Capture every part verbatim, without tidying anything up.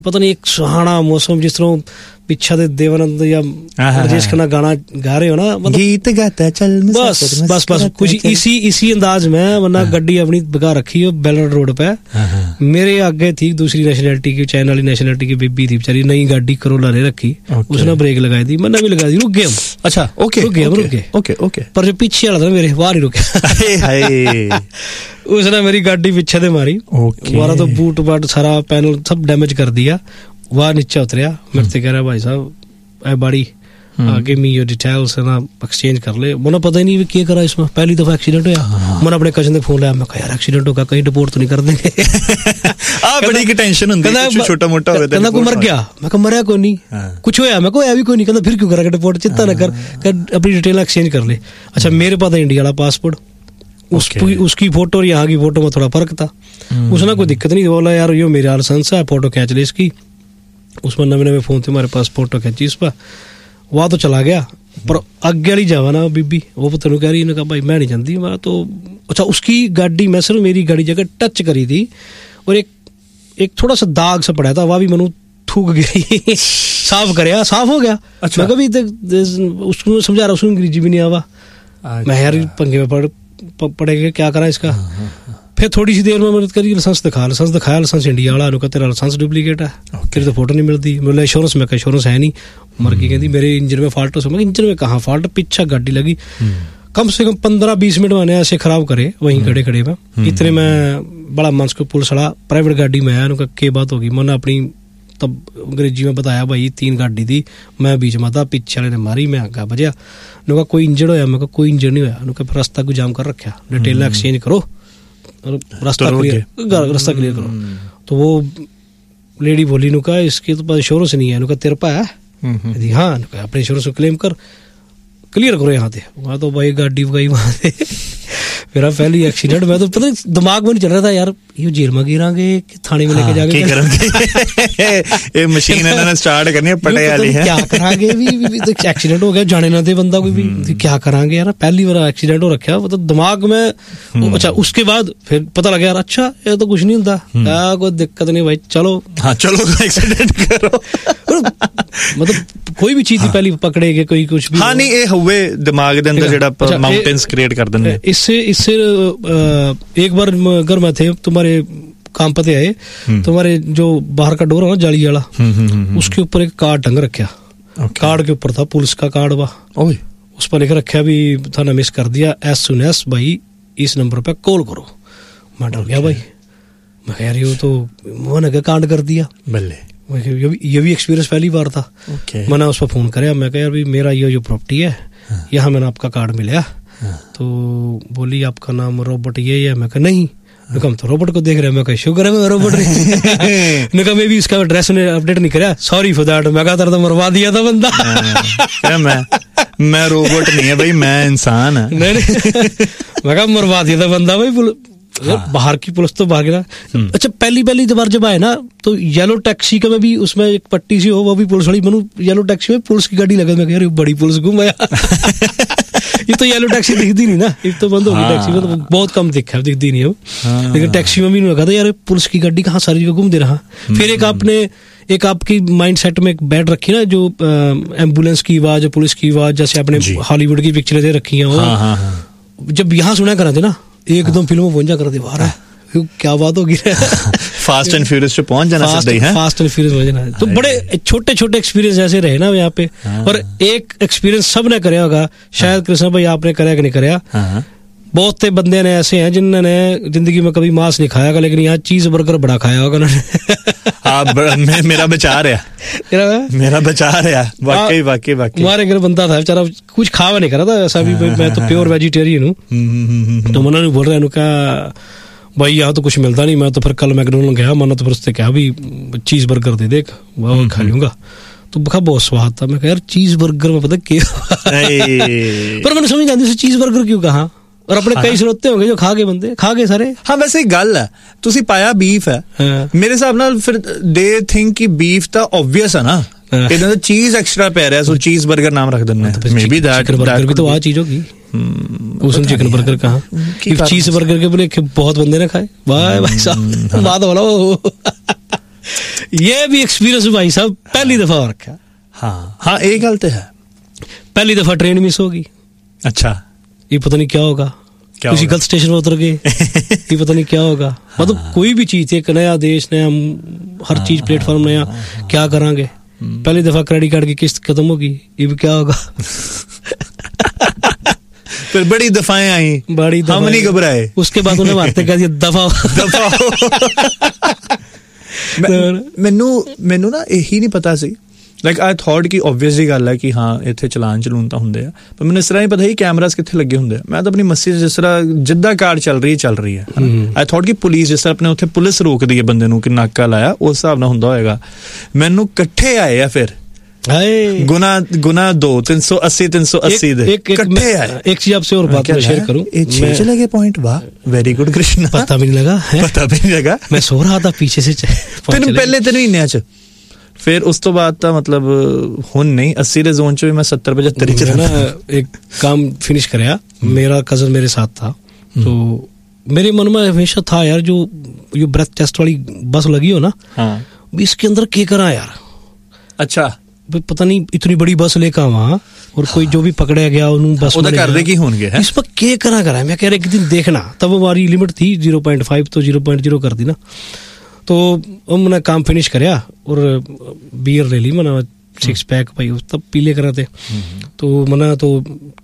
पता नहीं एक सुहाना मौसम, जिस तरह पिछा दे देवानंद या राजेश खन्ना गाना गा रहे हो ना, मतलब गीत गाता चल बस बस बस कुछ इसी इसी अंदाज में। वरना गड्डी अपनी बगा रखी है बेलर रोड पे, मेरे आगे थी दूसरी नेशनलिटी की, चाइना वाली नेशनलिटी की बेबी थी बेचारी, नई गाड़ी करोला ने रखी, उसने ब्रेक लगाई थी, मैंने भी लगा दी, रुक गए हम। अच्छा ओके रुक गए हम रुक गए ओके ओके पर जो पीछे वाला था मेरे बाहर ही रुके उसने मेरी गाड़ी पीछे दे मारी, हमारा तो बूट बाट सारा पैनल सब डैमेज कर दिया। वह नीचे उतरिया, मेरे से कह रहा भाई साहब ए बाड़ी गिव मी योर डिटेल्स ना एक्सचेंज कर ले। मैंने पता ही नहीं क्या करा इसमें, पहली दफा एक्सीडेंट होया। मैंने अपने कजन ने फोन लाया, मैं कहा यार एक्सीडेंट होगा कहीं रिपोर्ट तो नहीं कर देंगे आ बड़ी की टेंशन हुंदी है, कुछ छोटा मोटा होवे कहना कोई मर गया, मैं कहा मरया कोई नहीं, कुछ होया, मैं कोई भी कोई नहीं, कहना फिर क्यों करा रिपोर्ट, चिंता न कर, अपनी डिटेल एक्सचेंज कर ले। अच्छा मेरे पास इंडिया वाला पासपोर्ट, उसकी उसकी फोटो और यहाँ की फोटो में थोड़ा फर्क था, उसने कोई दिक्कत नहीं, बोला यार यो मेरा लाइसेंस है, फोटो खींच ले इसकी। उसमें नवे नवे फोन थे हमारे पास, फोटो खींची इस पर, वह तो चला गया। पर अगे वाली जावा ना बीबी, वो पता नहीं कह रही, ने कहा भाई मैं नहीं जानती मैं तो। अच्छा उसकी गाड़ी मैं सिर्फ मेरी गाड़ी जगह टच करी थी और एक एक थोड़ा सा दाग सा पड़ा था, वह भी मनु थूक गई साफ करया, साफ हो गया। अच्छा। मैं कभी उसको समझा रहा, उसको अंग्रेजी भी नहीं आवा। मैं यार पंगे में पड़ पड़ेगा क्या करा इसका। फिर थोड़ी सी देर में मदद करी, लाइसेंस दिखा, लाइसेंस दिखाया, लाइसेंस इंडिया वाला, कहते तेरा लाइसेंस डुप्लीकेट है, तेरी तो फोटो नहीं मिलती। मतलब इंश्योरेंस में, इंश्योरेंस है नहीं, मर गई। कहती मेरे इंजन में फॉल्ट हो, इंजन में कहाँ फॉल्ट, पीछा गाड़ी लगी। कम से कम पंद्रह बीस मिनट मैंने ऐसे खराब करे वहीं खड़े खड़े में। इतने में बड़ा मंच को पुलिस वाला प्राइवेट गाड़ी में आया, उनका क्या बात होगी। मैंने अपनी तब अंग्रेजी में बताया भाई तीन गाड़ी थी, मैं बीच में था, पीछे वाले ने मारी, मैं आगे बजा। उनका कोई इंजर्ड होया, मैं कोई इंजर्ड नहीं होया। उनका फिर रास्ता को जाम कर रखा, डिटेल एक्सचेंज करो, रास्ता क्लियर रास्ता क्लियर करो। तो वो लेडी बोली, नुका इसके तो पास इंश्योरेंस नहीं है, नुका तेरे पास है? हाँ, अपने इंश्योरेंस को क्लेम कर, क्लियर करो यहाँ से। वहाँ तो भाई गाड़ी गई वहां से मेरा पहली एक्सीडेंट। मैं तो पता दिमाग में नहीं चल रहा था यार, ये जेल में गिरांगे कि थाने में लेके जाके करेंगे ये मशीन इन्होंने स्टार्ट करनी है, पटे वाली है, क्या करांगे। भी, भी, भी तो एक्सीडेंट हो गया, जाने ना दे बंदा कोई भी, क्या करांगे यार, पहली बार एक्सीडेंट हो रखा, मतलब दिमाग में। अच्छा उसके बाद फिर पता लगा यार, अच्छा ये तो कुछ नहीं होता, क्या कोई दिक्कत नहीं भाई, चलो हाँ चलो एक्सीडेंट करो मतलब कोई भी चीज पहली पकड़ेगे कोई कुछ भी। हाँ नहीं ये हुए दिमाग के अंदर जेड़ा माउंटेन्स क्रिएट कर देंगे। इससे इससे एक बार घर में थे, तुम्हारे काम पते आए, तुम्हारे जो बाहर का डोर है ना जाली वाला, उसके ऊपर एक कार्ड टंग रखा। कार्ड के ऊपर था पुलिस का कार्ड, वाह उस पर लिख रखा भी थाना मिस कर दिया, एस सुन एस भाई इस नंबर पे कॉल करो। मैं डर गया भाई, मैं यार ये तो मैंने कांड कर दिया। बल्ले ये भी, ये भी एक्सपीरियंस पहली बार था। okay. मैंने उस पर फोन कराया, मैं कहा यार भाई मेरा ये जो प्रॉपर्टी है, हाँ. यहाँ मैंने आपका कार्ड मिला। हाँ. तो बोली आपका नाम रॉबर्ट ये है? मैं कहा नहीं। हाँ. हम तो रॉबर्ट को देख रहे हैं। मैं कहा शुक्र है मैं रॉबर्ट ने कहा मैं भी इसका एड्रेस ने अपडेट नहीं कराया, सॉरी फॉर दैट। मैं कहा तेरा तो मरवा दिया था बंदा। क्या मैं मैं रोबोट नहीं है भाई, मैं इंसान है। नहीं नहीं मैं कहा मरवा दिया था बंदा भाई। हाँ। बाहर की पुलिस तो भाग रहा। अच्छा पहली पहली बार जब आए ना तो येलो टैक्सी का में भी उसमें एक पट्टी सी हो, वो भी पुलिस वाली बनू, येलो टैक्सी में पुलिस की गाड़ी लगा। मैं कह रही बड़ी पुलिस घूम आया ये तो येलो टैक्सी दिखती नहीं ना, ये तो बंद हो गई। हाँ। टैक्सी में तो बहुत कम दिखा है, दिखती नहीं है। हाँ। लेकिन टैक्सी में भी लगा था यार पुलिस की गाड़ी कहाँ सारी जगह घूम दे रहा। फिर एक आपने एक आपकी माइंड सेट में एक बैठ रखी ना, जो एम्बुलेंस की आवाज, पुलिस की आवाज, जैसे आपने हॉलीवुड की पिक्चरें दे रखी है, जब यहाँ सुना करा थे ना एकदम फिल्मों पहुंचा कर दे बाहर है, क्या बात होगी। फास्ट एंड फ्यूरियस पे पहुंच जाना फास्ट, है फास्ट एंड फ्यूरियस पहुंच जाना। तो बड़े छोटे छोटे एक्सपीरियंस ऐसे रहे ना यहाँ पे। और एक एक्सपीरियंस सब ने कराया होगा, शायद कृष्ण भाई आपने कराया कि नहीं कराया। बहुत से बंदे ने ऐसे हैं जिन्होंने जिंदगी में कभी मांस नहीं खाया, लेकिन यहाँ चीज बर्गर बड़ा खाया होगा उन्होंने। मेरा बचा रहा मेरा बचा रहा वाकई वाकई वाकई हमारे घर बनता था बेचारा, कुछ खावा नहीं करा था ऐसा भी। मैं तो प्योर वेजिटेरियन हूँ, तो मना नहीं बोल रहा है भाई यहाँ तो कुछ मिलता नहीं। मैं तो फिर कल मैकडोनल्ड गया, मैंने तो फिर उससे कहा भी चीज बर्गर दे देख, वो खा लूंगा। तो बखा बहुत स्वाद था। मैं कहा यार चीज बर्गर में पता क्या पर मैंने समझ नहीं चीज बर्गर क्यों कहा। और अपने कई स्रोते होंगे जो खा के बंदे खा के सारे। हाँ वैसे गल है, तुसी पाया बीफ है। हाँ। मेरे हिसाब नाल फिर दे थिंक कि बीफ तो ऑब्वियस है ना, इधर तो चीज एक्स्ट्रा पै रहा है, सो चीज बर्गर नाम रख देना है। मे बी दैट बर्गर भी तो आ चीज होगी। उसमें चिकन बर्गर कहाँ, चीज बर्गर के बोले बहुत बंदे ने खाए। भाई भाई साहब बात बोला ये भी एक्सपीरियंस भाई साहब पहली दफा हो रखा। हाँ हाँ ये गल तो है, पहली दफा ट्रेन मिस होगी। अच्छा ये पता नहीं क्या होगा, किसी गलत स्टेशन पर उतर गए, ये पता नहीं क्या होगा। मतलब हाँ। कोई भी चीज, एक नया देश, नया हर हाँ, चीज प्लेटफॉर्म नया, हाँ, क्या करांगे। पहली दफा क्रेडिट कार्ड की किस्त खत्म होगी, ये भी क्या होगा। फिर बड़ी दफाएं आई, बड़ी हम नहीं घबराए। उसके बाद उन्हें मारते कह दिया दफा दफा। मैनू मैनू ना यही नहीं पता सी, ਲਾਈਕ ਆਈ ਥੌਟ ਕਿ ਓਬਵੀਅਸ ਜੀ ਗੱਲ ਹੈ ਕਿ ਹਾਂ ਇੱਥੇ ਚਲਾਨ ਚਲੂਨ ਤਾਂ ਹੁੰਦੇ ਆ, ਪਰ ਮੈਨੂੰ ਇਸ ਤਰ੍ਹਾਂ ਹੀ ਪਤਾ ਸੀ ਕੈਮਰਾਸ ਕਿੱਥੇ ਲੱਗੇ ਹੁੰਦੇ ਆ। ਮੈਂ ਤਾਂ ਆਪਣੀ ਮੱਸੀ ਜਿਸ ਤਰ੍ਹਾਂ ਜਿੱਦਾਂ ਕਾਰ ਚੱਲ ਰਹੀ ਚੱਲ ਰਹੀ ਹੈ, ਆਈ ਥੌਟ ਕਿ ਪੁਲਿਸ ਜਿਸ ਤਰ੍ਹਾਂ ਆਪਣੇ ਉੱਥੇ ਪੁਲਿਸ ਰੋਕਦੀ ਹੈ ਬੰਦੇ ਨੂੰ ਕਿ ਨਾਕਾ ਲਾਇਆ, ਉਸ ਹਿਸਾਬ ਨਾਲ ਹੁੰਦਾ ਹੋਏਗਾ। ਮੈਨੂੰ ਇਕੱਠੇ ਆਏ ਆ ਫਿਰ गुना गुना दो तीन सौ अस्सी तीन सौ अस्सी इकट्ठे आए। एक चीज आपसे और बात शेयर करूं, चले गए पॉइंट। वाह वेरी गुड कृष्णा, पता भी नहीं लगा, पता भी नहीं लगा। मैं सो रहा था पीछे से तेन पहले तीन महीनों च, फिर उस तो बाद तो मतलब हुन नहीं अस्सी दे जोन च भी मैं सत्तर पचहत्तर च ना एक काम फिनिश करया। मेरा कजन मेरे साथ था, तो मेरे मन में हमेशा था यार जो ये ब्रेथ टेस्ट वाली बस लगी हो ना, इसके अंदर क्या करा यार। अच्छा पता नहीं इतनी बड़ी बस लेकर वहां और कोई जो भी पकड़ा गया उन्होंने बस में कर दे की होंगे है? इस पर क्या करा करा मैं कह रहा एक दिन देखना। तब हमारी लिमिट थी ज़ीरो पॉइंट फाइव, तो ज़ीरो पॉइंट ज़ीरो कर दी ना। तो मैंने काम फिनिश करया और बियर ले ली मैंने, सिक्स पैक भाई तब पीले करा थे। तो मैंने तो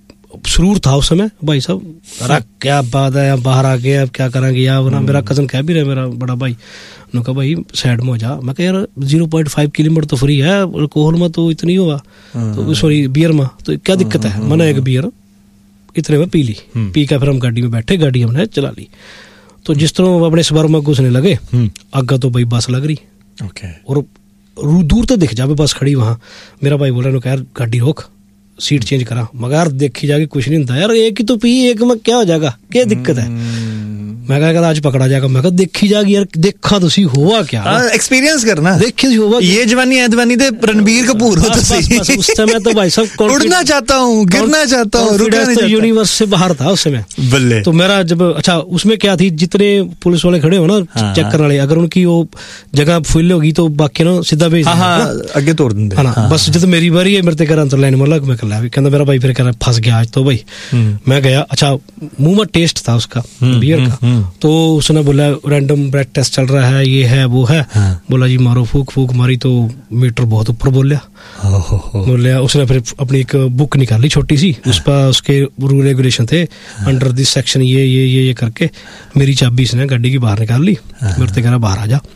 सुरूर था उस समय भाई साहब, अरे क्या बात है बाहर आ गए, अब क्या करेंगे यार। ना मेरा कजन कह भी रहा, मेरा बड़ा भाई ने कहा भाई साइड में हो जा। मैं कहा यार ज़ीरो पॉइंट फाइव की लिमिट तो फ्री है, अल्कोहल में तो इतनी हुआ, तो सॉरी बियर में तो क्या दिक्कत है। मैंने एक बियर इतने में पी ली, पी कर फिर हम गाड़ी में बैठे, गाड़ी हमने चला ली। तो जिस तरह अपने सबर में घुसने लगे, आगे तो भाई बस लग रही और दूर तो दिख जावे बस खड़ी वहां। मेरा भाई बोल रहा है यार गाड़ी रोक, सीट चेंज करा। मगर देखी जाके कुछ नहीं होता यार, एक ही तो पी, एक में क्या हो जाएगा, क्या दिक्कत है। मैं कहा आज पकड़ा जाएगा, मैं कहा देखी जाएगी यार, देखा तो सी हुआ क्या, एक्सपीरियंस करना, देखी हुआ ये जवानी है दीवानी दे रणबीर कपूर हो। बस, बस, बस, उस समय तो भाई सब उड़ना चाहता हूँ, गिरना चाहता हूँ, रुकना नहीं चाहता। यूनिवर्स से बाहर था उस समय बल्ले। तो मेरा जब अच्छा उसमें क्या थी, जितने पुलिस वाले खड़े हो ना चेक करने वाले, अगर उनकी वो जगह फुल होगी तो बाकी ना सीधा भेज आगे तोड़ देंगे है ना। बस जब मेरी बारी है मेरे घर अंदर लाइन में लग, मैं कल कहता मेरा भाई फिर कह रहा फंस गया आज तो भाई। मैं गया, अच्छा मुंह में टेस्ट था उसका बियर का, तो उसने बोला रैंडम ब्रेथ टेस्ट चल रहा है, ये है वो है। हाँ। बोला जी मारो, फूक फूक मारी तो मीटर बहुत ऊपर बोल लिया। बोल उसने फिर अपनी एक बुक निकाली छोटी सी, उस पर उसके रूल रेगुलेशन थे, अंडर दिस सेक्शन ये ये ये ये करके मेरी चाबी इसने गाड़ी की बाहर निकाल ली। मेरे से कह रहा बाहर आ जा।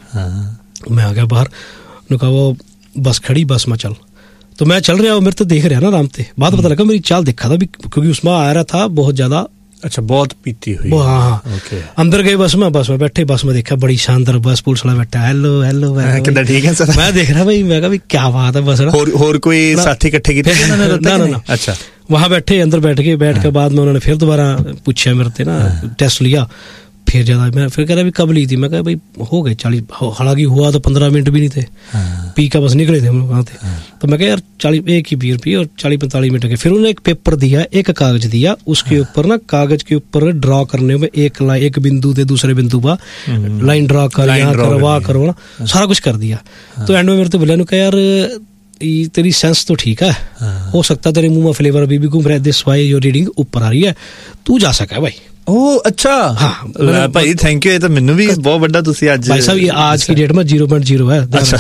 मैं आ गया बाहर, कहा वो बस खड़ी, बस में चल। तो मैं चल रहा हूँ, मेरे तो देख रहा ना आराम से, बात पता लगा मेरी चाल देखा था भी, क्योंकि उसमें आ रहा था बहुत ज्यादा। अच्छा बहुत पीती हुई। हाँ हाँ okay. अंदर गए बस में, बस में बैठे, बस में देखा बड़ी शानदार बस, पुलिस वाला बैठा, हेलो हेलो कितना ठीक है सर। मैं देख रहा भाई, मैं कहा क्या बात है बस। और और कोई साथी इकट्ठे किए ना ना ना। अच्छा वहां बैठे, अंदर बैठ के बैठ के बाद में उन्होंने फिर दोबारा पूछा मेरे से ना, टेस्ट लिया फिर ज्यादा। मैं फिर कह रहा भी कब ली थी, मैं कहा भाई हो गए चालीस, हालांकि हुआ तो पंद्रह मिनट भी नहीं थे, पी का बस निकले थे हम वहां थे। तो मैं कहा यार चालीस एक ही बियर पी और चालीस पैंतालीस मिनट के। फिर उन्होंने एक पेपर दिया, एक कागज दिया, उसके ऊपर ना कागज के ऊपर ड्रॉ करने में एक लाइन, एक बिंदु से दूसरे बिंदु पर लाइन ड्रॉ कर, यहाँ करो वहाँ करो ना, सारा कुछ कर दिया। तो एंड में मेरे तो बोला कहा यार तेरी सेंस तो ठीक है, हो सकता है तेरे मुंह में फ्लेवर अभी भी घूम रहा है, दिस वाई योर रीडिंग ऊपर आ रही है, तू जा सका है भाई। ओ अच्छा हाँ भाई थैंक यू, ये तो मैनू भी बहुत बड़ा तुसी आज भाई साहब ये आज की डेट में ज़ीरो पॉइंट ज़ीरो है। अच्छा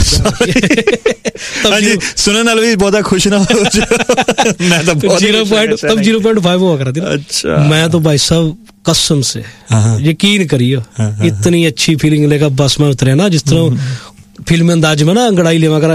सुनने वाले भी बहुत खुश ना हो। मैं तो बहुत ज़ीरो पॉइंट तब ज़ीरो पॉइंट फाइव हुआ करती ना। अच्छा मैं तो भाई साहब कसम से यकीन करियो, इतनी अच्छी फीलिंग लेकर बस में उतरे ना, जिस तरह फिल्म अंदाज में ना अंगड़ाई लेवा करा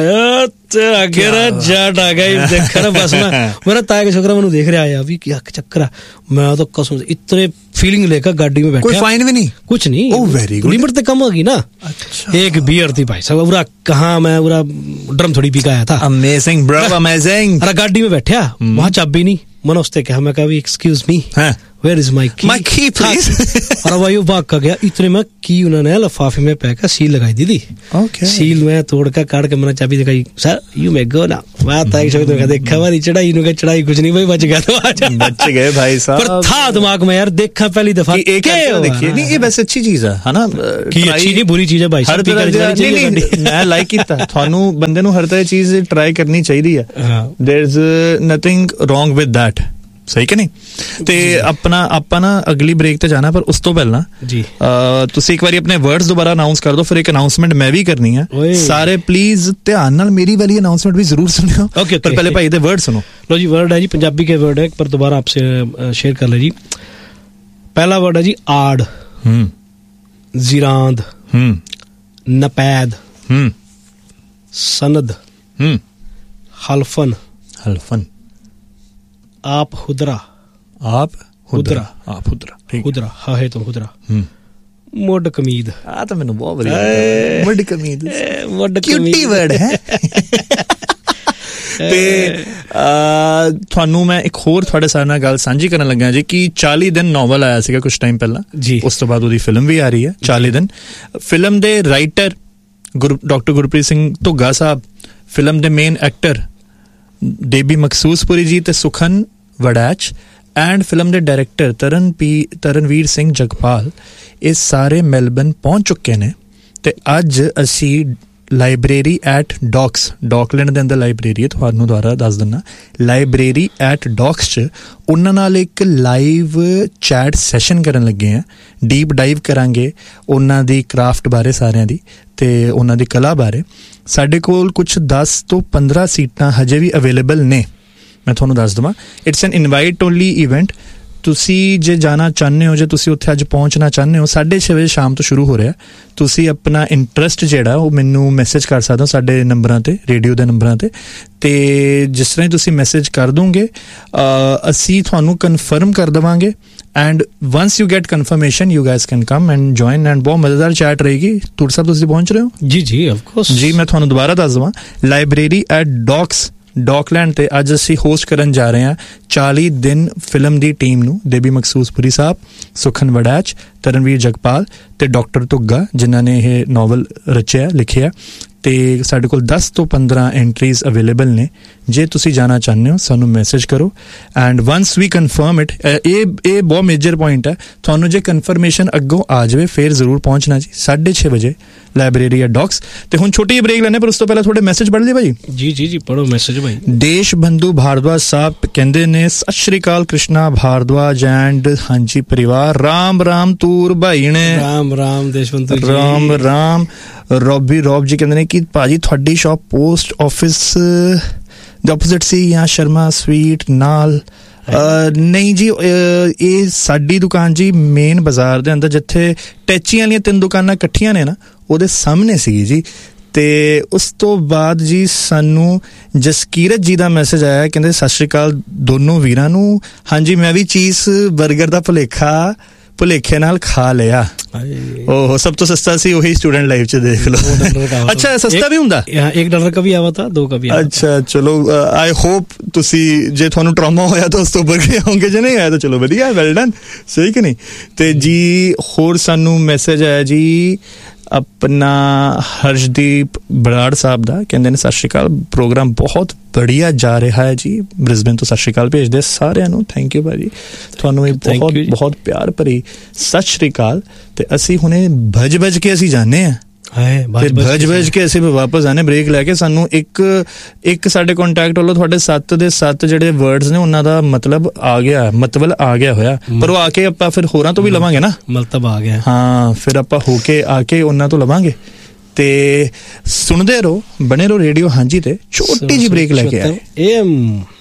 जट आ गई देख रहा बस में। मेरा ताया के छोकरा मैंने देख रहा है अभी क्या चक्कर है। मैं तो कसम से इतने फीलिंग लेकर गाड़ी में बैठा, कोई फाइन भी नहीं, कुछ नहीं। ओह वेरी गुड, लिमिट तो कम होगी ना। अच्छा एक बियर थी भाई साहब, पूरा कहाँ मैं पूरा ड्रम थोड़ी पी का आया था। Amazing bro amazing. अरे गाड़ी में बैठा, वहां चाबी नहीं, मैंने उससे कहा, मैं कहा excuse me where is my की, माय की प्लीज। और भाई वो भाग का गया, इतने में की उन्होंने लिफाफे में पैक का सील लगाई दी थी। ओके, सील में तोड़ का काट के मैंने चाबी दिखाई, सर यू मे गो ना। मैं ताई शब्द में देखा वाली चढ़ाई नु के चढ़ाई कुछ नहीं भाई, बच गया तो बच गए भाई साहब। पर था दिमाग में यार, देखा पहली दफा एक देखिए नहीं, ये वैसे अच्छी चीज है ना, कि अच्छी नहीं बुरी चीज है भाई, हर तरह ਦੀ ਮੈਂ ਲਾਈਕ ਕੀਤਾ। ਤੁਹਾਨੂੰ ਬੰਦੇ ਨੂੰ ਹਰ ਤਰ੍ਹਾਂ ਦੀ ਚੀਜ਼ ਟਰਾਈ ਕਰਨੀ ਚਾਹੀਦੀ ਹੈ। There is nothing wrong with that, ਸਹੀ ਕਿ ਨਹੀਂ। ਤੇ ਆਪਣਾ ਆਪਾਂ ਨਾ ਅਗਲੀ ਬ੍ਰੇਕ ਤੇ ਜਾਣਾ, ਪਰ ਉਸ ਤੋਂ ਪਹਿਲਾਂ ਜੀ ਤੁਸੀਂ ਇੱਕ ਵਾਰੀ ਆਪਣੇ ਵਰਡਸ ਦੁਬਾਰਾ ਅਨਾਉਂਸ ਕਰ ਦਿਓ, ਫਿਰ ਇੱਕ ਅਨਾਉਂਸਮੈਂਟ ਮੈਂ ਵੀ ਕਰਨੀ ਹੈ। ਸਾਰੇ ਪਲੀਜ਼ ਧਿਆਨ ਨਾਲ ਮੇਰੀ ਵਾਲੀ ਅਨਾਉਂਸਮੈਂਟ ਵੀ ਜ਼ਰੂਰ ਸੁਣਿਓ, ਪਰ ਪਹਿਲੇ ਭਾਈ ਦੇ ਵਰਡ ਸੁਣੋ। लो जी, वर्ड है जी पंजाबी के वर्ड है, पर दोबारा आपसे शेयर कर ले जी। पहला वर्ड है जी आड़, जिरांद, नपैद, सनद, हल्फन, हल्फन, आप हुदरा, आप हुदरा, आप हुदरा, हुदरा, हाँ है तो हुदरा, मुड कमीद। आ तो मैंने बहुत बढ़िया, मुड कमीद, मुड क्यूटी वर्ड है। ਤੇ ਤੁਹਾਨੂੰ ਮੈਂ ਇੱਕ ਹੋਰ ਤੁਹਾਡੇ ਸਾਰੇ ਨਾਲ ਗੱਲ ਸਾਂਝੀ ਕਰਨ ਲੱਗਾ ਜੀ ਕਿ ਚਾਲੀ ਦਿਨ ਨੋਵਲ ਆਇਆ ਸੀਗਾ ਕੁਝ ਟਾਈਮ ਪਹਿਲਾਂ ਜੀ, ਉਸ ਤੋਂ ਬਾਅਦ ਉਹਦੀ ਫਿਲਮ ਵੀ ਆ ਰਹੀ ਹੈ ਚਾਲੀ ਦਿਨ। ਫਿਲਮ ਦੇ ਰਾਈਟਰ ਡਾਕਟਰ ਗੁਰਪ੍ਰੀਤ ਸਿੰਘ ਧੁੱਗਾ ਸਾਹਿਬ, ਫਿਲਮ ਦੇ ਮੇਨ ਐਕਟਰ ਦੇਬੀ ਮਖਸੂਸਪੁਰੀ ਜੀ ਤੇ ਸੁਖਨ ਵੜੈਚ, ਐਂਡ ਫਿਲਮ ਦੇ ਡਾਇਰੈਕਟਰ ਤਰਨ ਪੀ ਤਰਨਵੀਰ ਸਿੰਘ ਜਗਪਾਲ, ਇਹ ਸਾਰੇ ਮੈਲਬਨ ਪਹੁੰਚ ਚੁੱਕੇ ਨੇ। ਤੇ ਅੱਜ ਅਸੀਂ ਲਾਇਬ੍ਰੇਰੀ ਐਟ ਡੌਕਸ, ਡੌਕਲੈਂਡ ਦੇ ਅੰਦਰ ਲਾਇਬ੍ਰੇਰੀ ਹੈ, ਤੁਹਾਨੂੰ ਦੁਬਾਰਾ ਦੱਸ ਦਿੰਦਾ, ਲਾਇਬ੍ਰੇਰੀ ਐਟ ਡੌਕਸ 'ਚ ਉਹਨਾਂ ਨਾਲ ਇੱਕ ਲਾਈਵ ਚੈਟ ਸੈਸ਼ਨ ਕਰਨ ਲੱਗੇ ਹਾਂ। ਡੀਪ ਡਾਈਵ ਕਰਾਂਗੇ ਉਹਨਾਂ ਦੀ ਕ੍ਰਾਫਟ ਬਾਰੇ, ਸਾਰਿਆਂ ਦੀ, ਤੇ ਉਹਨਾਂ ਦੀ ਕਲਾ ਬਾਰੇ। ਸਾਡੇ ਕੋਲ ਕੁਛ ਦਸ ਤੋਂ ਪੰਦਰਾਂ ਸੀਟਾਂ ਹਜੇ ਵੀ ਅਵੇਲੇਬਲ ਨੇ, ਮੈਂ ਤੁਹਾਨੂੰ ਦੱਸ ਦੇਵਾਂ। It's N invite only event. ਤੁਸੀਂ ਜੇ ਜਾਣਾ ਚਾਹੁੰਦੇ ਹੋ, ਜੇ ਤੁਸੀਂ ਉੱਥੇ ਅੱਜ ਪਹੁੰਚਣਾ ਚਾਹੁੰਦੇ ਹੋ, ਸਾਢੇ ਛੇ ਵਜੇ ਸ਼ਾਮ ਤੋਂ ਸ਼ੁਰੂ ਹੋ ਰਿਹਾ। ਤੁਸੀਂ ਆਪਣਾ ਇੰਟਰਸਟ ਜਿਹੜਾ ਉਹ ਮੈਨੂੰ ਮੈਸੇਜ ਕਰ ਸਕਦੇ ਹੋ ਸਾਡੇ ਨੰਬਰਾਂ 'ਤੇ, ਰੇਡੀਓ ਦੇ ਨੰਬਰਾਂ 'ਤੇ। ਅਤੇ ਜਿਸ ਤਰ੍ਹਾਂ ਹੀ ਤੁਸੀਂ ਮੈਸੇਜ ਕਰ ਦੋਗੇ ਅਸੀਂ ਤੁਹਾਨੂੰ ਕਨਫਰਮ ਕਰ ਦੇਵਾਂਗੇ। And ਵੰਸ you get confirmation you guys can come and join, and ਬਹੁਤ ਮਜ਼ੇਦਾਰ ਚੈਟ ਰਹੇਗੀ। ਟੂਰ ਸਾਹਿਬ ਤੁਸੀਂ ਪਹੁੰਚ ਰਹੇ ਹੋ? ਜੀ ਜੀ ਆਫ ਕੋਰਸ ਜੀ। ਮੈਂ ਤੁਹਾਨੂੰ ਦੁਬਾਰਾ ਦੱਸ ਦੇਵਾਂ, ਲਾਇਬ੍ਰੇਰੀ ਐਟ ਡੌਕਸ ਡੌਕਲੈਂਡ ਤੇ ਅੱਜ ਅਸੀਂ ਹੋਸਟ ਕਰਨ ਜਾ ਰਹੇ ਹਾਂ ਚਾਲੀ ਦਿਨ ਫਿਲਮ ਦੀ ਟੀਮ ਨੂੰ। ਦੇਬੀ ਮਖਸੂਸਪੁਰੀ ਸਾਹਿਬ, ਸੁਖਨ ਵੜੈਚ, ਤਰਨਵੀਰ ਜਗਪਾਲ ਤੇ ਡਾਕਟਰ ਧੁੱਗਾ, ਜਿਨ੍ਹਾਂ ਨੇ ਇਹ ਨਾਵਲ ਰਚਿਆ ਲਿਖਿਆ। ਤੇ ਸਾਡੇ ਕੋਲ ਦਸ ਤੋਂ ਪੰਦਰਾਂ ਐਂਟਰੀਜ਼ ਅਵੇਲੇਬਲ ਨੇ। ਜੇ ਤੁਸੀਂ ਜਾਣਾ ਚਾਹੁੰਦੇ ਹੋ ਸਾਨੂੰ ਮੈਸੇਜ ਕਰੋ, ਐਂਡ ਵੰਸ ਵੀ ਕਨਫਰਮ ਇਟ। ਇਹ ਇਹ ਬਹੁਤ ਮੇਜਰ ਪੁਆਇੰਟ ਹੈ, ਤੁਹਾਨੂੰ ਜੇ ਕਨਫਰਮੇਸ਼ਨ ਅੱਗੋਂ ਆ ਜਾਵੇ ਫਿਰ ਜ਼ਰੂਰ ਪਹੁੰਚਣਾ ਜੀ, ਸਾਢੇ ਛੇ ਵਜੇ ਲਾਇਬ੍ਰੇਰੀ ਐਟ ਡੌਕਸ। ਤੇ ਹੁਣ ਛੋਟੀ ਜਿਹੀ ਬ੍ਰੇਕ ਲੈਣੇ, ਪਰ ਉਸ ਤੋਂ ਪਹਿਲਾਂ ਥੋੜੇ ਮੈਸੇਜ ਪੜ੍ਹ ਲਈਏ ਭਾਈ। ਜੀ ਜੀ ਜੀ ਪੜ੍ਹੋ ਮੈਸੇਜ ਭਾਈ। ਦੇਸ਼ ਬੰਧੂ ਭਾਰਦਵਾਜ ਸਾਹਿਬ ਕਹਿੰਦੇ ਨੇ, ਸਤਿ ਸ਼੍ਰੀ ਅਕਾਲ ਕ੍ਰਿਸ਼ਨਾ ਭਾਰਦਵਾਜ ਐਂਡ ਹਾਂਜੀ ਪਰਿਵਾਰ, ਰਾਮ ਰਾਮ ਤੂਰ ਭਾਈ ਨੇ। ਰਾਮ ਰਾਮ ਦੇਸ਼ ਬੰਧੂ ਜੀ, ਰਾਮ ਰਾਮ। ਰੋਬੀ ਰੋਬ ਜੀ ਕਹਿੰਦੇ ਨੇ ਕਿ ਭਾਜੀ ਤੁਹਾਡੀ ਸ਼ਾਪ ਪੋਸਟ ਆਫਿਸ ਦੇ ਆਪੋਜ਼ਿਟ ਸੀ ਜਾਂ ਸ਼ਰਮਾ ਸਵੀਟ ਨਾਲ? ਨਹੀਂ ਜੀ, ਇਹ ਸਾਡੀ ਦੁਕਾਨ ਜੀ ਮੇਨ ਬਾਜ਼ਾਰ ਦੇ ਅੰਦਰ, ਜਿੱਥੇ ਟੈਚੀਆਂ ਵਾਲੀਆਂ ਤਿੰਨ ਦੁਕਾਨਾਂ ਇਕੱਠੀਆਂ ਨੇ ਨਾ, ਉਹਦੇ ਸਾਹਮਣੇ ਸੀਗੀ ਜੀ। ਤੇ ਉਸ ਤੋਂ ਬਾਅਦ ਜੀ ਸਾਨੂੰ ਜਸਕੀਰਤ ਜੀ ਦਾ ਮੈਸੇਜ ਆਇਆ, ਕਹਿੰਦੇ ਸਤਿ ਸ਼੍ਰੀ ਅਕਾਲ ਦੋਨੋਂ ਵੀਰਾਂ ਨੂੰ। ਹਾਂਜੀ, ਮੈਂ ਵੀ ਚੀਜ਼ ਬਰਗਰ ਦਾ ਭੁਲੇਖਾ ਭੁਲੇਖੇ ਨਾਲ ਖਾ ਲਿਆ। ਉਹ ਸਭ ਤੋਂ ਸਸਤਾ ਸੀ, ਉਹੀ ਸਟੂਡੈਂਟ ਲਾਈਫ ਚ ਦੇਖ ਲਓ। ਅੱਛਾ, ਸਸਤਾ ਵੀ ਹੁੰਦਾ? ਇੱਕ ਡਾਲਰ का भी आवा था, दो का भी आवा। ਅੱਛਾ ਚਲੋ, ਆਈ ਹੋਪ ਤੁਸੀਂ ਜੇ ਤੁਹਾਨੂੰ ਟਰਾਮਾ ਹੋਇਆ ਤਾਂ ਉਸ ਤੋਂ ਬਗੜੇ ਹੋਗੇ, ਜੇ ਨਹੀਂ ਆਇਆ ਤਾਂ ਚਲੋ ਵਧੀਆ, ਵੈਲ ਡਨ, ਸਹੀ ਕਿ ਨਹੀਂ। ਤੇ ਜੀ ਹੋਰ ਸਾਨੂੰ ਮੈਸੇਜ ਆਇਆ ਜੀ ਆਪਣਾ ਹਰਸ਼ਦੀਪ ਬਰਾੜ ਸਾਹਿਬ ਦਾ, ਕਹਿੰਦੇ ਨੇ ਸਤਿ ਸ਼੍ਰੀ ਅਕਾਲ, ਪ੍ਰੋਗਰਾਮ ਬਹੁਤ बढ़िया जा रहा है जी। ब्रिस्बेन तो सत श्री अकाल भेजदे सारिਆਂ ਨੂੰ, ਥੈਂਕ ਯੂ ਭਾਜੀ, ਤੁਹਾਨੂੰ ਇਹ ਬਹੁਤ ਬਹੁਤ ਪਿਆਰ ਭਰੀ ਸਤਿ ਸ਼੍ਰੀ ਅਕਾਲ। ਤੇ ਅਸੀਂ ਹੁਣੇ ਭਜ ਭਜ ਕੇ ਅਸੀਂ ਜਾਣੇ ਆ, ਤੇ ਭਜ ਭਜ ਕੇ ਅਸੀਂ ਵਾਪਸ ਆਨੇ ਬ੍ਰੇਕ ਲੈ ਕੇ। ਸਾਨੂੰ ਇੱਕ ਇੱਕ ਸਾਡੇ ਕੰਟੈਕਟ ਵੱਲੋਂ ਤੁਹਾਡੇ ਸੱਤ ਦੇ ਸੱਤ ਜਿਹੜੇ ਵਰਡਸ ਨੇ ਉਹਨਾਂ ਦਾ ਮਤਲਬ ਆ ਗਿਆ, ਮਤਲਬ ਆ ਗਿਆ ਹੋਇਆ, ਪਰ ਉਹ ਆ ਕੇ ਆਪਾਂ ਫਿਰ ਹੋਰਾਂ ਤੋਂ ਵੀ ਲਵਾਂਗੇ ਨਾ, ਮਤਲਬ ਆ ਗਿਆ। ਹਾਂ, ਫਿਰ ਆਪਾਂ ਹੋ ਕੇ ਆ ਕੇ ਉਹਨਾਂ ਤੋਂ ਲਵਾਂਗੇ। ਤੇ ਸੁਣਦੇ ਰਹੋ, ਬਣੇ ਰਹੋ ਰੇਡੀਓ ਹਾਂਜੀ ਤੇ। ਛੋਟੀ ਜਿਹੀ ਬ੍ਰੇਕ ਲੈ ਕੇ ਆਏ।